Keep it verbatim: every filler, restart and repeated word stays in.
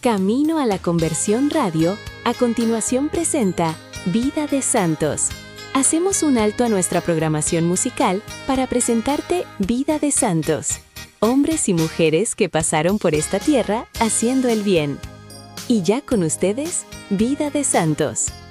Camino a la Conversión Radio, a continuación presenta Vida de Santos. Hacemos un alto a nuestra programación musical para presentarte Vida de Santos, hombres y mujeres que pasaron por esta tierra haciendo el bien. Y ya con ustedes, Vida de Santos.